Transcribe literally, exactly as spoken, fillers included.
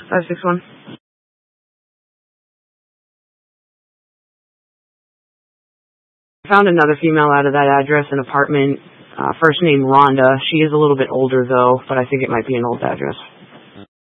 five six one. Found another female out of that address, an apartment, uh, first name Rhonda. She is a little bit older, though, but I think it might be an old address.